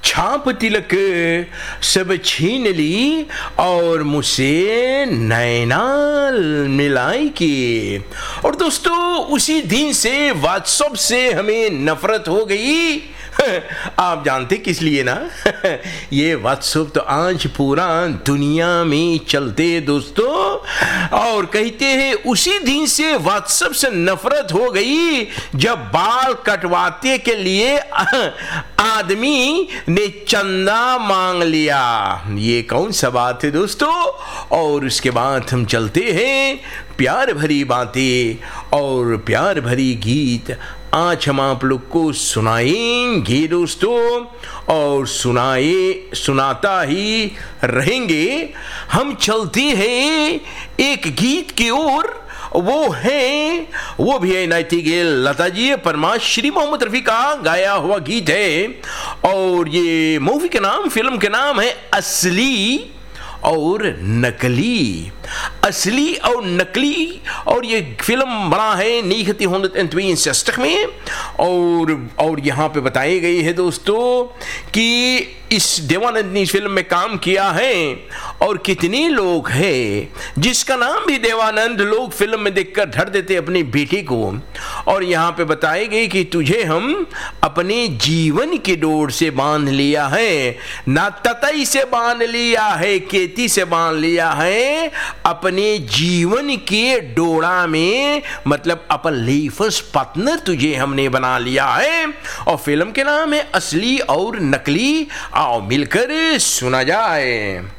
छाप तिलक सब छीन ली और मुझसे नैना मिलाई की। और दोस्तों उसी दिन से व्हाट्सएप से हमें नफरत हो गई। आप जानते किस लिए ना? ये व्हाट्सएप तो आज पूरा दुनिया में चलते दोस्तों, और कहते हैं उसी दिन से व्हाट्सएप से नफरत हो गई जब बाल कटवाते के लिए आदमी ने चंदा मांग लिया। ये कौन सा बात है दोस्तों? और उसके बाद हम चलते हैं प्यार भरी बातें और प्यार भरी गीत आज हम आप लोग को सुनाएंगे दोस्तों, और सुनाता ही रहेंगे। हम चलते हैं एक गीत की ओर, वो भी है नाइटिंगेल लता जी, परमाश्री मोहम्मद रफ़ी का गाया हुआ गीत है। और ये मूवी के नाम, फिल्म के नाम है असली और नकली। असली और नकली, और ये फिल्म बना है 1962 में। और यहाँ पे बताई गई है दोस्तों कि इस देवानंद ने इस फिल्म में काम किया है, और कितने लोग हैं जिसका नाम भी देवानंद लोग फिल्म में देखकर धर देते अपनी बेटी को। और यहाँ पे बताई गई कि तुझे हम अपने जीवन की डोर से बांध लिया है, ना ततई से बांध लिया है, केती से बांध लिया है, अपने जीवन के डोरा में, मतलब अपन लीफस पार्टनर तुझे हमने बना लिया है। और फिल्म के नाम है असली और नकली। आओ मिलकर सुना जाए।